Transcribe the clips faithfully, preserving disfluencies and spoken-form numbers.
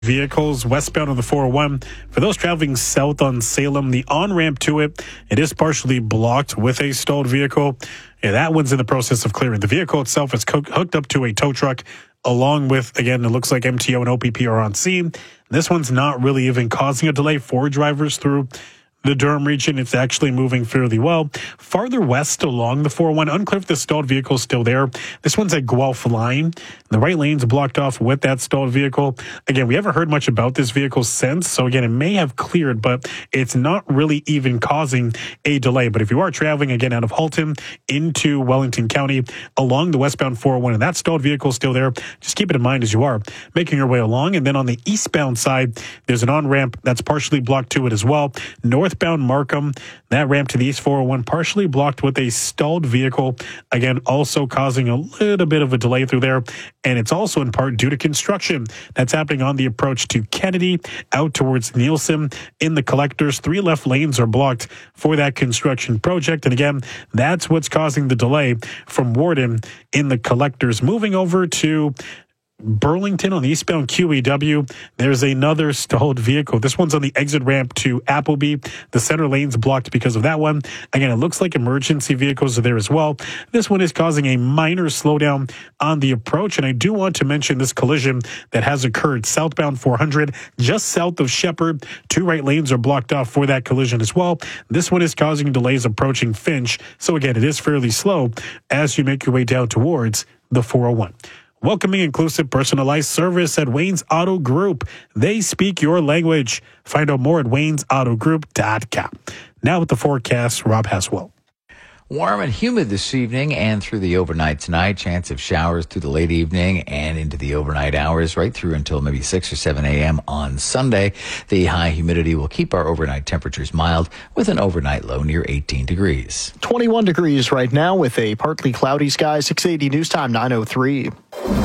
Vehicles westbound on the four oh one. For those traveling south on Salem, the on-ramp to it, it is partially blocked with a stalled vehicle. Yeah, that one's in the process of clearing. The vehicle itself is co- hooked up to a tow truck, along with, again, it looks like M T O and O P P are on scene. This one's not really even causing a delay for drivers through the Durham region. It's actually moving fairly well. Farther west along the four oh one, unclear if the stalled vehicle is still there. This one's at Guelph Line. The right lane's blocked off with that stalled vehicle. Again, we haven't heard much about this vehicle since, so again, it may have cleared, but it's not really even causing a delay. But if you are traveling, again, out of Halton into Wellington County along the westbound four oh one, and that stalled vehicle is still there, just keep it in mind as you are making your way along. And then on the eastbound side, there's an on-ramp that's partially blocked to it as well. North Northbound Markham, that ramp to the East four oh one partially blocked with a stalled vehicle, again, also causing a little bit of a delay through there. And it's also in part due to construction that's happening on the approach to Kennedy out towards Nielsen in the collectors. Three left lanes are blocked for that construction project. And again, that's what's causing the delay from Warden in the collectors. Moving over to Burlington on the eastbound Q E W, there's another stalled vehicle. This one's on the exit ramp to Appleby. The center lane's blocked because of that one. Again, it looks like emergency vehicles are there as well. This one is causing a minor slowdown on the approach. And I do want to mention this collision that has occurred southbound four hundred, just south of Shepherd. Two right lanes are blocked off for that collision as well. This one is causing delays approaching Finch. So again, it is fairly slow as you make your way down towards the four oh one. Welcoming, inclusive, personalized service at Wayne's Auto Group. They speak your language. Find out more at waynes auto group dot com. Now with the forecast, Rob Haswell. Warm and humid this evening and through the overnight tonight. Chance of showers through the late evening and into the overnight hours, right through until maybe six or seven a.m. on Sunday. The high humidity will keep our overnight temperatures mild with an overnight low near eighteen degrees. twenty-one degrees right now with a partly cloudy sky. six eighty News Time, nine oh three.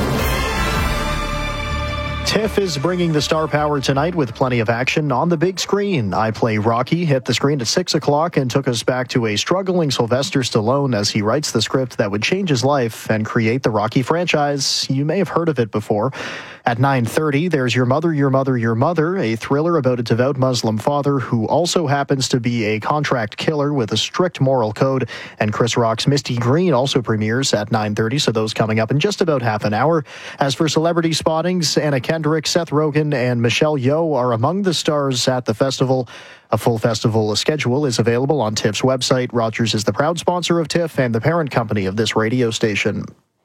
TIFF is bringing the star power tonight with plenty of action on the big screen. I Play Rocky hit the screen at six o'clock and took us back to a struggling Sylvester Stallone as he writes the script that would change his life and create the Rocky franchise. You may have heard of it before. At nine thirty, there's Your Mother, Your Mother, Your Mother, a thriller about a devout Muslim father who also happens to be a contract killer with a strict moral code. And Chris Rock's Misty Green also premieres at nine thirty, so those coming up in just about half an hour. As for celebrity spottings, Anna Kendrick, Seth Rogen, and Michelle Yeoh are among the stars at the festival. A full festival schedule is available on TIFF's website. Rogers is the proud sponsor of TIFF and the parent company of this radio station.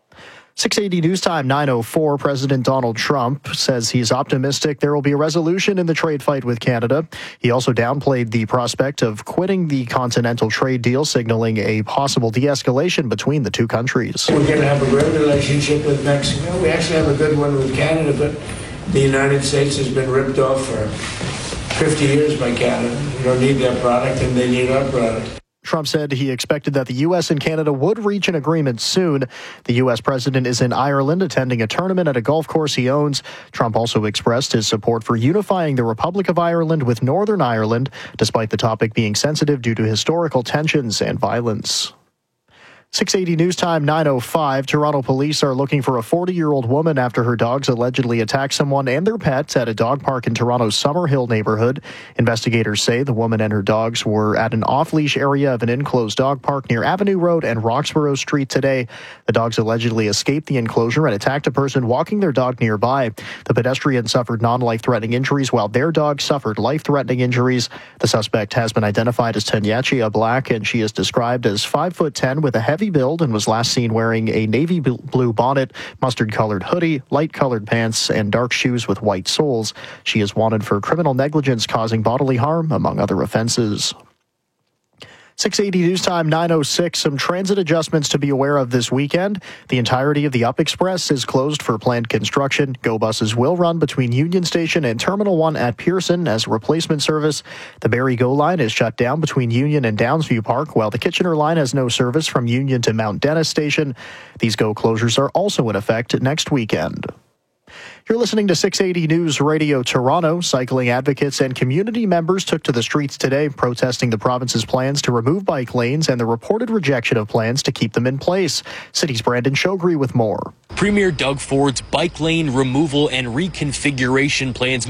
six eighty News Time, nine oh four. President Donald Trump says he's optimistic there will be a resolution in the trade fight with Canada. He also downplayed the prospect of quitting the continental trade deal, signaling a possible de-escalation between the two countries. We're going to have a great relationship with Mexico. We actually have a good one with Canada, but the United States has been ripped off for fifty years by Canada. We don't need their product, and they need our product. Trump said he expected that the U S and Canada would reach an agreement soon. The U S president is in Ireland attending a tournament at a golf course he owns. Trump also expressed his support for unifying the Republic of Ireland with Northern Ireland, despite the topic being sensitive due to historical tensions and violence. six eighty News Time, nine oh five. Toronto police are looking for a forty-year-old woman after her dogs allegedly attacked someone and their pets at a dog park in Toronto's Summerhill neighborhood. Investigators say the woman and her dogs were at an off-leash area of an enclosed dog park near Avenue Road and Roxborough Street today. The dogs allegedly escaped the enclosure and attacked a person walking their dog nearby. The pedestrian suffered non-life-threatening injuries while their dog suffered life-threatening injuries. The suspect has been identified as Tanyachia Black, and she is described as five foot ten with a heavy build and was last seen wearing a navy blue bonnet, mustard-colored hoodie, light-colored pants, and dark shoes with white soles. She is wanted for criminal negligence causing bodily harm, among other offenses. six eighty News Time, nine oh six. Some transit adjustments to be aware of this weekend. The entirety of the Up Express is closed for planned construction. Go buses will run between Union Station and Terminal one at Pearson as a replacement service. The Barrie Go line is shut down between Union and Downsview Park, while the Kitchener line has no service from Union to Mount Dennis Station. These Go closures are also in effect next weekend. You're listening to six eighty News Radio Toronto. Cycling advocates and community members took to the streets today, protesting the province's plans to remove bike lanes and the reported rejection of plans to keep them in place. City's Brandon Shogri with more. Premier Doug Ford's bike lane removal and reconfiguration plans